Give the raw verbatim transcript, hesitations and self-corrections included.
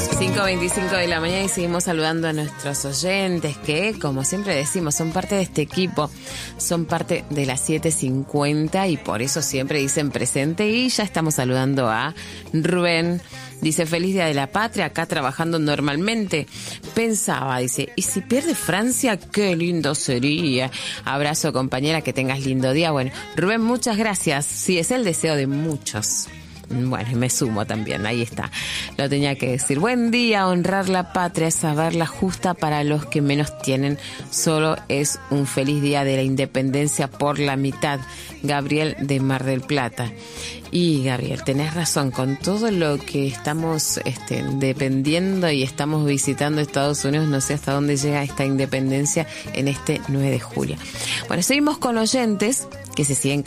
cinco veinticinco de la mañana y seguimos saludando a nuestros oyentes que, como siempre decimos, son parte de este equipo, son parte de las siete cincuenta y por eso siempre dicen presente. Y ya estamos saludando a Rubén. Dice, feliz Día de la Patria, acá trabajando normalmente. Pensaba, dice, ¿y si pierde Francia? Qué lindo sería. Abrazo, compañera, que tengas lindo día. Bueno, Rubén, muchas gracias. Sí, es el deseo de muchos. Bueno, me sumo también, ahí está. Lo tenía que decir. Buen día, honrar la patria, saberla justa para los que menos tienen. Solo es un feliz día de la independencia por la mitad. Gabriel de Mar del Plata. Y Gabriel, tenés razón, con todo lo que estamos este, dependiendo y estamos visitando Estados Unidos, no sé hasta dónde llega esta independencia en este nueve de julio. Bueno, seguimos con oyentes que se siguen